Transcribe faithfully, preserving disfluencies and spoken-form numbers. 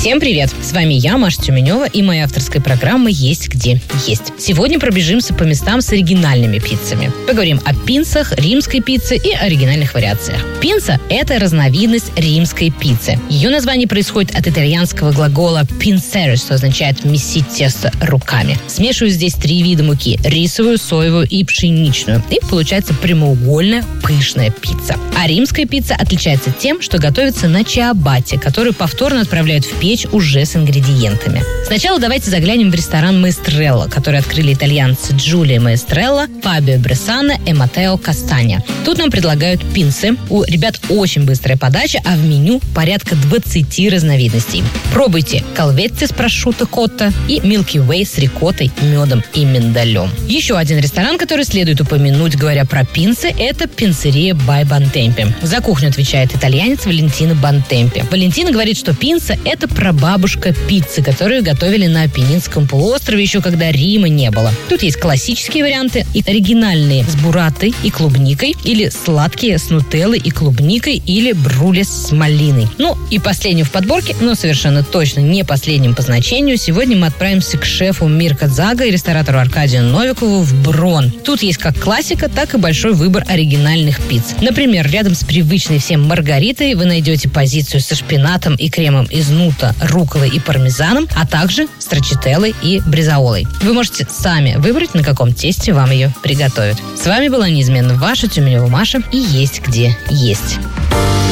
Всем привет! С вами я, Маша Тюменева, и моя авторская программа «Есть где есть». Сегодня пробежимся по местам с оригинальными пиццами. Поговорим о пинцах, римской пицце и оригинальных вариациях. Пинца – это разновидность римской пиццы. Ее название происходит от итальянского глагола «pinsere», что означает «месить тесто руками». Смешивают здесь три вида муки – рисовую, соевую и пшеничную. И получается прямоугольная, пышная пицца. А римская пицца отличается тем, что готовится на чиабатте, который повторно отправляют в печь уже с ингредиентами. Сначала давайте заглянем в ресторан Маэстрелла, который открыли итальянцы Джулия Маэстрелла, Фабио Брессано и Матео Кастанья. Тут нам предлагают пинцы. У ребят очень быстрая подача, а в меню порядка двадцати разновидностей. Пробуйте кальветти с прошутто котта и Milky Way с рикоттой, медом и миндалем. Еще один ресторан, который следует упомянуть, говоря про пинцы, это пиццерия by Бонтемпе. За кухню отвечает итальянец Валентино Бонтемпе. Валентино говорит, что пинца – это прабабушка пиццы, которую готовили на Апеннинском полуострове еще когда Рима не было. Тут есть классические варианты и оригинальные с бурратой и клубникой, или сладкие с нутеллой и клубникой, или бруле с малиной. Ну и последнюю в подборке, но совершенно точно не последним по значению, сегодня мы отправимся к шефу Мирко Дзага и ресторатору Аркадию Новикову в Брон. Тут есть как классика, так и большой выбор оригинальных пицц. Например, рядом с привычной всем маргаритой вы найдете позицию со шпинатом и кремом из нута, рукколой и пармезаном, а также строчителлой и бризаолой. Вы можете сами выбрать, на каком тесте вам ее приготовят. С вами была неизменно ваша Тюменева Маша, и есть где есть.